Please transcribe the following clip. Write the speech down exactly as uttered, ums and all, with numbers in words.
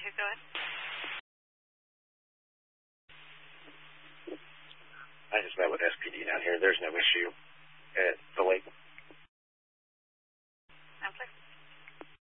Go ahead. I just met with S P D down here. There's no issue at the lake